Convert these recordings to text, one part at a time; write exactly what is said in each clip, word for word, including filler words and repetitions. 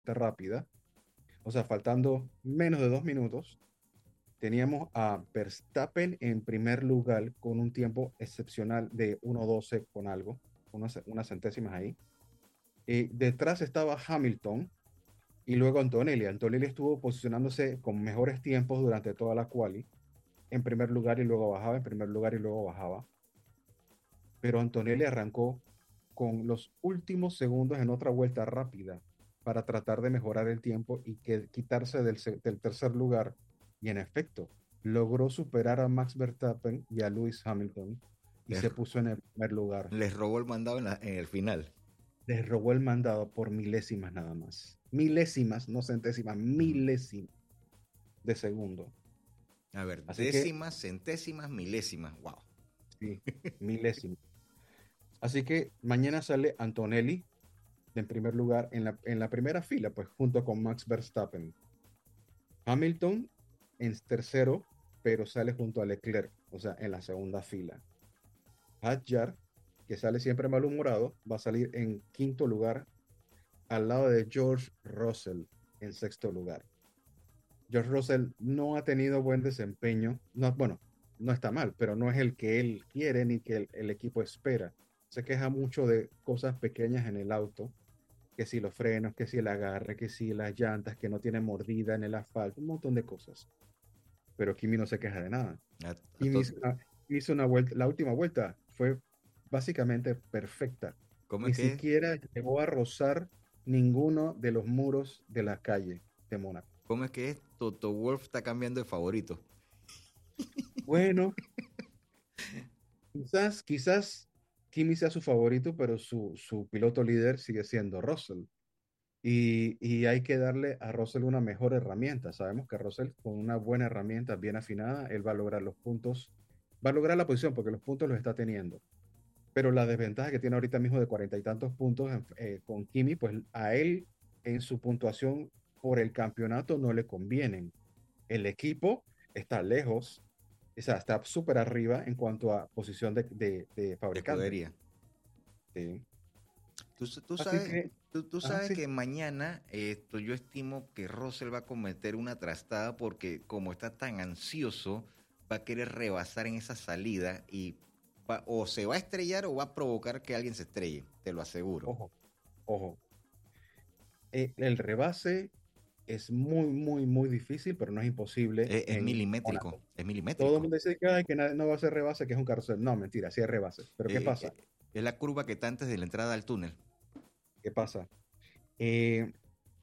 rápida, o sea, faltando menos de dos minutos, teníamos a Verstappen en primer lugar con un tiempo excepcional de uno doce con algo, unas, unas centésimas ahí. Eh, detrás estaba Hamilton y luego Antonelli. Antonelli estuvo posicionándose con mejores tiempos durante toda la quali, en primer lugar y luego bajaba, en primer lugar y luego bajaba. Pero Antonelli arrancó con los últimos segundos en otra vuelta rápida para tratar de mejorar el tiempo y que, quitarse del, se- del tercer lugar. Y en efecto, logró superar a Max Verstappen y a Lewis Hamilton y Les, se puso en el primer lugar. les robó el mandado en, la- en el final. Les robó el mandado por milésimas nada más. Milésimas, no centésimas, Ujú. milésimas de segundo. A ver, Así que, décimas, centésimas, milésimas. Wow. sí, milésimas. Así que mañana sale Antonelli en primer lugar en la, en la primera fila, pues junto con Max Verstappen. Hamilton en tercero, pero sale junto a Leclerc, o sea, en la segunda fila. Hadjar, que sale siempre malhumorado, va a salir en quinto lugar al lado de George Russell en sexto lugar. George Russell no ha tenido buen desempeño, no, bueno, no está mal, pero no es el que él quiere ni que el, el equipo espera. Se queja mucho de cosas pequeñas en el auto, que si los frenos, que si el agarre, que si las llantas, que no tiene mordida en el asfalto, un montón de cosas. Pero Kimi no se queja de nada. A, a Kimi to- hizo una, hizo una vuelta, la última vuelta fue básicamente perfecta. ¿Cómo es Ni que es? siquiera llegó a rozar ninguno de los muros de la calle de Mónaco. ¿Cómo es que es? Toto Wolf está cambiando de favorito. Bueno, quizás, quizás Kimi sea su favorito, pero su, su piloto líder sigue siendo Russell. Y, y hay que darle a Russell una mejor herramienta. Sabemos que Russell con una buena herramienta bien afinada, él va a lograr los puntos, va a lograr la posición porque los puntos los está teniendo. Pero la desventaja que tiene ahorita mismo de cuarenta y tantos puntos en- eh, con Kimi, pues a él en su puntuación por el campeonato no le convienen. El equipo está lejos, o sea, está súper arriba en cuanto a posición de, de, de De fabricante. escudería. Sí. Tú, s- tú Así sabes, que, tú, tú ah, sabes sí. que mañana esto, yo estimo que Russell va a cometer una trastada porque como está tan ansioso, va a querer rebasar en esa salida y va- o se va a estrellar o va a provocar que alguien se estrelle, te lo aseguro. Ojo, ojo. Eh, el rebase es muy, muy, muy difícil, pero no es imposible Es, es en milimétrico, Mónaco. es Todo el milimétrico. mundo dice que, ay, que na- no va a ser rebase, que es un carrusel. No, mentira, sí es rebase. Pero ¿qué Eh, eh, pasa? es la curva que está antes de la entrada al túnel. ¿Qué pasa? Eh,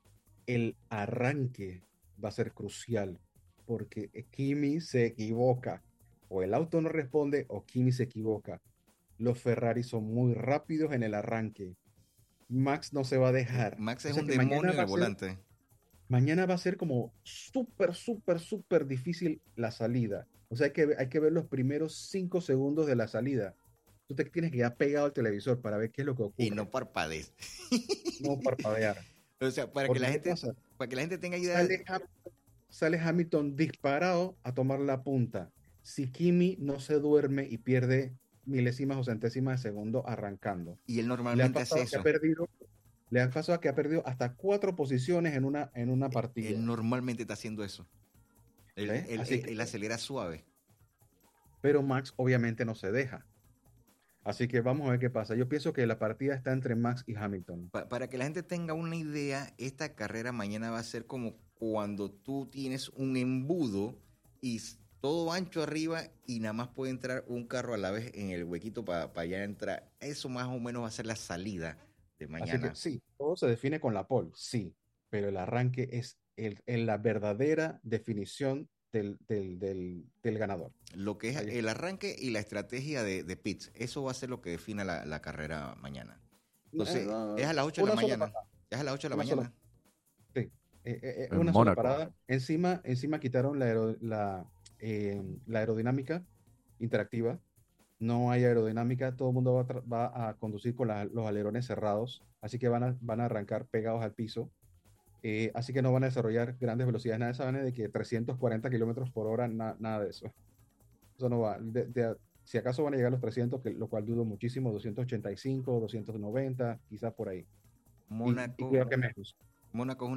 el arranque va a ser crucial porque Kimi se equivoca. O el auto no responde o Kimi se equivoca. Los Ferrari son muy rápidos en el arranque. Max no se va a Eh, dejar. Max O es sea un que mañana demonio en va el a ser volante. Mañana va a ser como súper, súper, súper difícil la salida. O sea, hay que, hay que ver los primeros cinco segundos de la salida. Tú te tienes que quedar pegado al televisor para ver qué es lo que Y no ocurre. parpadees. No parpadear. O sea, para que la Porque ¿qué gente, pasa? para que la gente tenga idea, Sale, Ham- sale Hamilton disparado a tomar la punta. Si Kimi no se duerme y pierde milésimas o centésimas de segundo arrancando. y él Le ha normalmente hace pasado que ha eso. perdido, le ha pasado que ha perdido hasta cuatro posiciones en una, en una partida. Él normalmente está haciendo eso. Él, ¿Ves? él- Así él- que, él acelera suave. pero Max obviamente no se deja. Así que vamos a ver qué pasa. Yo pienso que la partida está entre Max y Hamilton. Pa- para que la gente tenga una idea, esta carrera mañana va a ser como cuando tú tienes un embudo y s- todo ancho arriba y nada más puede entrar un carro a la vez en el huequito para ya entrar. Eso más o menos va a ser la salida de Así que mañana. sí, todo se define con la pole, sí, pero el arranque es el, el- la verdadera definición del, del, del, del ganador. Lo que es Ahí el está. arranque y la estrategia de, de pits, eso va a ser lo que defina la, la carrera mañana. Eh, Entonces, es no, a las ocho de la una sola mañana. parada, Es a las ocho de la una sola, mañana. sí, eh, eh, eh, En una sola Mónaco. parada. Encima, encima quitaron la, aero- la, eh, la aerodinámica interactiva. No hay aerodinámica, todo el mundo va a, tra- va a conducir con la- los alerones cerrados, así que van a, van a arrancar pegados al piso. Eh, así que no van a desarrollar grandes velocidades, nada de esa vaina de que trescientos cuarenta kilómetros por hora, na- nada de eso. Eso no va. De- de- si acaso van a llegar a los trescientos, que, lo cual dudo muchísimo, doscientos ochenta y cinco, doscientos noventa, quizás por ahí. Y, y Mónaco, cuidado que menos. Mónaco es